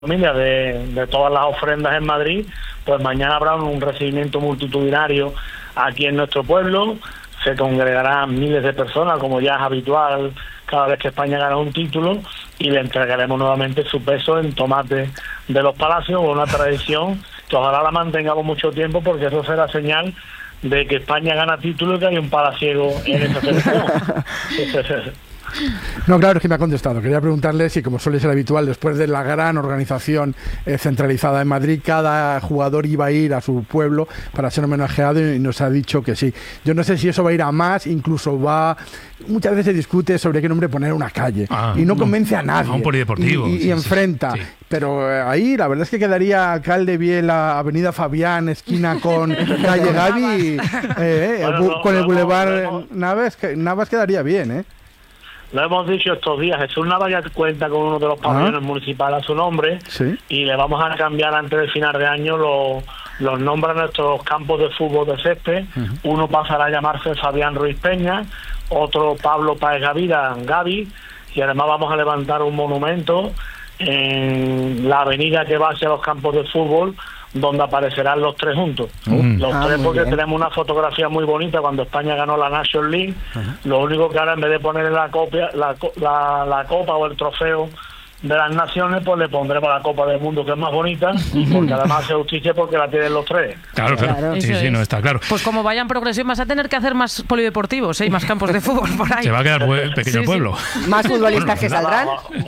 familia de todas las ofrendas en Madrid, pues mañana habrá un recibimiento multitudinario aquí en nuestro pueblo. Se congregarán miles de personas, como ya es habitual cada vez que España gana un título, y le entregaremos nuevamente su peso en tomate de los Palacios, una tradición que ojalá la mantengamos mucho tiempo, porque eso será señal de que España gana título y que hay un palaciego en esa selección. No, claro, es que me ha contestado. Quería preguntarle si, como suele ser habitual, después de la gran organización centralizada en Madrid, cada jugador iba a ir a su pueblo para ser homenajeado, y nos ha dicho que sí. Yo no sé si eso va a ir a más, incluso va... Muchas veces se discute sobre qué nombre poner una calle y no convence a nadie. A un polideportivo. Y enfrenta. Sí. Pero ahí la verdad es que quedaría Alcalde bien la avenida Fabián, esquina con calle Gavi, con el Boulevard Navas quedaría bien, ¿eh? Lo hemos dicho estos días, Jesús Navas ya cuenta con uno de los pabellones municipales a su nombre, ¿sí? Y le vamos a cambiar antes del final de año los nombres a nuestros campos de fútbol de césped. Uno pasará a llamarse Fabián Ruiz Peña, otro Pablo Páez Gavira, Gavi, y además vamos a levantar un monumento en la avenida que va hacia los campos de fútbol, donde aparecerán los tres juntos. Los tres, porque tenemos una fotografía muy bonita cuando España ganó la National League. Lo único que ahora, en vez de ponerle la copa o el trofeo de las naciones, pues le pondremos la Copa del Mundo, que es más bonita, porque además hace justicia porque la tienen los tres. Claro. Sí, no está claro. Pues como vayan progresión, vas a tener que hacer más polideportivos, y más campos de fútbol por ahí. Se va a quedar pequeño el pueblo. Más futbolistas que saldrán.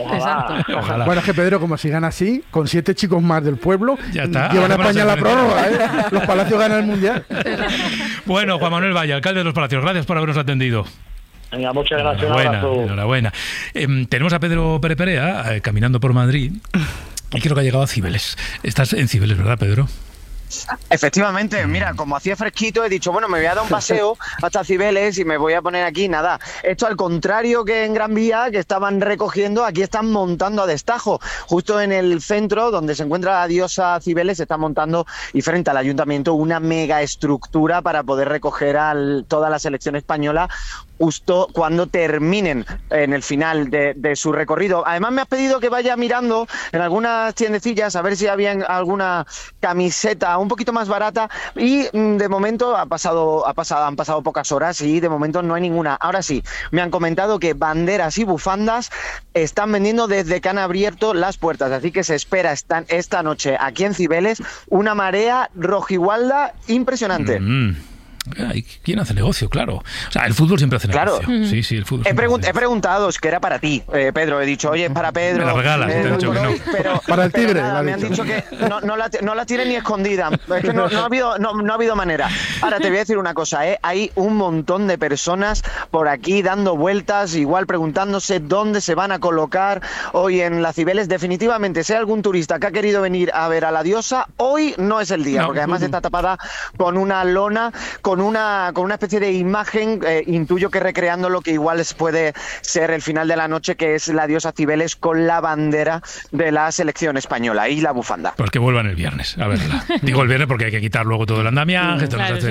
Ojalá. Bueno, es que Pedro, como sigan así, con 7 chicos más del pueblo, ya está. Llevan a España a la prórroga, ¿eh? Los Palacios ganan el Mundial. Bueno, Juan Manuel Valle, alcalde de los Palacios, gracias por habernos atendido. Venga, muchas gracias. Enhorabuena. Tenemos a Pedro Pérez Perea caminando por Madrid, y creo que ha llegado a Cibeles. Estás en Cibeles, ¿verdad, Pedro? Efectivamente, mira, como hacía fresquito, he dicho, bueno, me voy a dar un paseo hasta Cibeles y me voy a poner aquí, nada. Esto al contrario que en Gran Vía, que estaban recogiendo, aquí están montando a destajo. Justo en el centro, donde se encuentra la diosa Cibeles, se está montando, y frente al ayuntamiento, una mega estructura para poder recoger a toda la selección española justo cuando terminen en el final de su recorrido. Además, me has pedido que vaya mirando en algunas tiendecillas a ver si había alguna camiseta un poquito más barata, y de momento han pasado pocas horas y de momento no hay ninguna. Ahora sí, me han comentado que banderas y bufandas están vendiendo desde que han abierto las puertas, así que se espera esta noche aquí en Cibeles una marea rojigualda impresionante. ¿Quién hace negocio? Claro. O sea, el fútbol siempre hace negocio. Sí, el fútbol. He preguntado, es que era para ti, Pedro. He dicho, oye, para Pedro. Me la regalas, te he dicho que no. Pero, para el Tigre. Nada, me han dicho que no la tienen ni escondida. Es que no ha habido manera. Ahora te voy a decir una cosa, hay un montón de personas por aquí dando vueltas, igual preguntándose dónde se van a colocar hoy en la Cibeles. Definitivamente, si hay algún turista que ha querido venir a ver a la diosa, hoy no es el día, porque además está tapada con una lona, con una especie de imagen, intuyo que recreando lo que igual puede ser el final de la noche, que es la diosa Cibeles con la bandera de la selección española y la bufanda. Pues que vuelvan el viernes, a verla. Digo el viernes porque hay que quitar luego todo el andamiaje,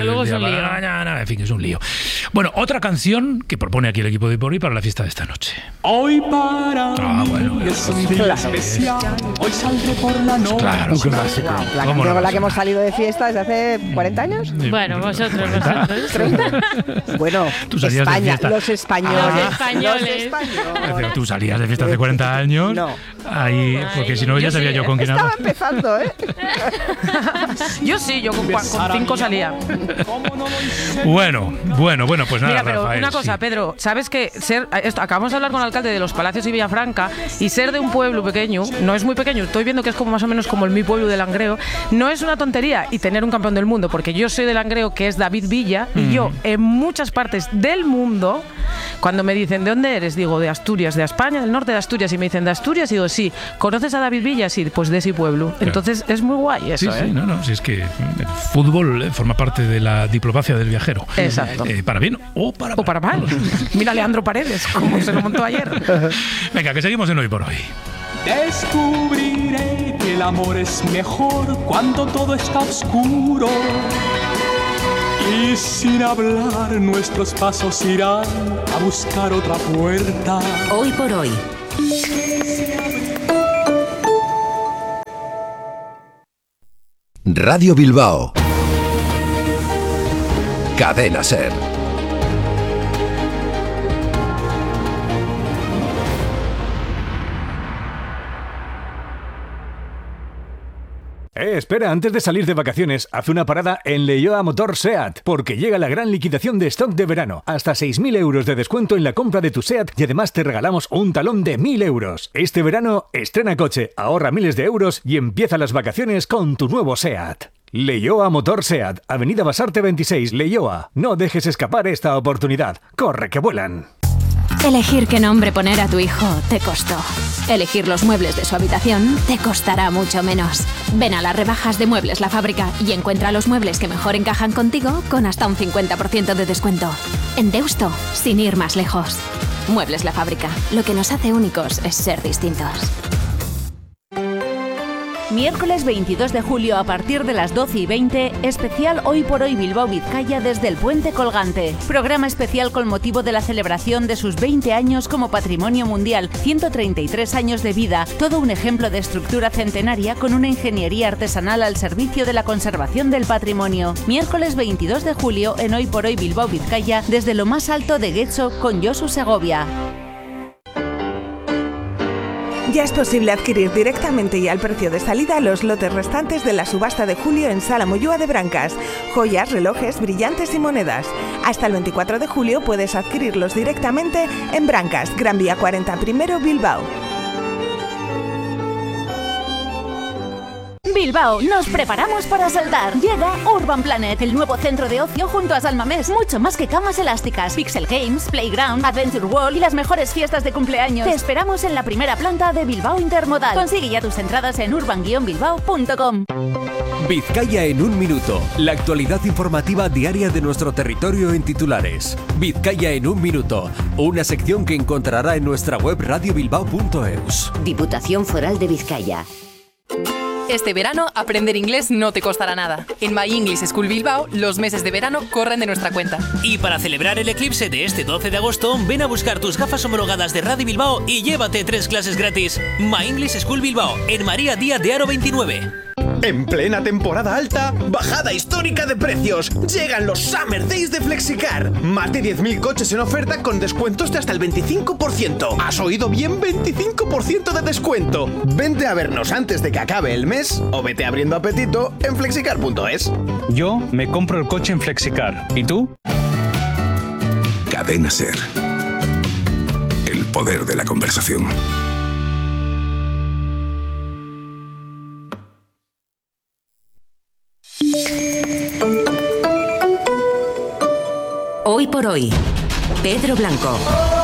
en fin, es un lío. Bueno, otra canción que propone aquí el equipo de Porri para la fiesta de esta noche. Hoy para mí es un día especial, hoy saldré por la noche. Claro, un clásico. La canción con la que hemos salido de fiesta desde hace 40 años. Bueno, vosotros. 30. Bueno, España, los españoles. Pero tú salías de fiesta hace 40 años. No. Ahí, porque si no, ya sabía yo con quién estaba empezando, Yo con 5 salía. Bueno, pues nada. Mira, pero Rafael, una cosa, Pedro, ¿sabes que acabamos de hablar con el alcalde de los Palacios y Villafranca, y ser de un pueblo pequeño, no es muy pequeño, estoy viendo que es como más o menos como mi pueblo de Langreo, no es una tontería, y tener un campeón del mundo, porque yo soy de Langreo, que es David Villa, y yo en muchas partes del mundo, cuando me dicen ¿de dónde eres? Digo, de Asturias, de España, del norte de Asturias, y me dicen ¿de Asturias? Y digo, sí. ¿Conoces a David Villa? Sí, pues de ese pueblo. Claro. Entonces es muy guay eso. Sí, es que el fútbol forma parte de la diplomacia del viajero. Exacto. Para bien o para mal. Mira Leandro Paredes, como se lo montó ayer. Venga, que seguimos en Hoy por Hoy. Descubriré que el amor es mejor cuando todo está oscuro. Y sin hablar nuestros pasos irán a buscar otra puerta. Hoy por Hoy. Radio Bilbao. Cadena SER. Espera, antes de salir de vacaciones, haz una parada en Leioa Motor SEAT, porque llega la gran liquidación de stock de verano. Hasta 6.000 euros de descuento en la compra de tu SEAT y además te regalamos un talón de 1.000 euros. Este verano, estrena coche, ahorra miles de euros y empieza las vacaciones con tu nuevo SEAT. Leioa Motor SEAT, Avenida Basarte 26, Leioa. No dejes escapar esta oportunidad. ¡Corre que vuelan! Elegir qué nombre poner a tu hijo te costó. Elegir los muebles de su habitación te costará mucho menos. Ven a las rebajas de Muebles La Fábrica y encuentra los muebles que mejor encajan contigo con hasta un 50% de descuento. En Deusto, sin ir más lejos. Muebles La Fábrica. Lo que nos hace únicos es ser distintos. Miércoles 22 de julio a partir de las 12:20, especial Hoy por Hoy Bilbao Vizcaya desde el Puente Colgante. Programa especial con motivo de la celebración de sus 20 años como Patrimonio Mundial, 133 años de vida, todo un ejemplo de estructura centenaria con una ingeniería artesanal al servicio de la conservación del patrimonio. Miércoles 22 de julio en Hoy por Hoy Bilbao Vizcaya desde lo más alto de Getxo con Josu Segovia. Ya es posible adquirir directamente y al precio de salida los lotes restantes de la subasta de julio en Sala Moyúa de Brancas. Joyas, relojes, brillantes y monedas. Hasta el 24 de julio puedes adquirirlos directamente en Brancas, Gran Vía 40 I, Bilbao. Bilbao, nos preparamos para saltar. Llega Urban Planet, el nuevo centro de ocio junto a Salmamés. Mucho más que camas elásticas, Pixel Games, Playground, Adventure World y las mejores fiestas de cumpleaños. Te esperamos en la primera planta de Bilbao Intermodal. Consigue ya tus entradas en urban-bilbao.com. Vizcaya en un minuto. La actualidad informativa diaria de nuestro territorio en titulares. Vizcaya en un minuto. Una sección que encontrará en nuestra web radiobilbao.eus. Diputación Foral de Vizcaya. Este verano, aprender inglés no te costará nada. En My English School Bilbao, los meses de verano corren de nuestra cuenta. Y para celebrar el eclipse de este 12 de agosto, ven a buscar tus gafas homologadas de Radio Bilbao y llévate 3 clases gratis. My English School Bilbao, en María Díaz de Haro 29. En plena temporada alta, bajada histórica de precios. Llegan los Summer Days de Flexicar. Más de 10.000 coches en oferta con descuentos de hasta el 25%. ¿Has oído bien? 25% de descuento. Vente a vernos antes de que acabe el mes o vete abriendo apetito en flexicar.es. Yo me compro el coche en Flexicar. ¿Y tú? Cadena SER. El poder de la conversación. Hoy por hoy, Pedro Blanco.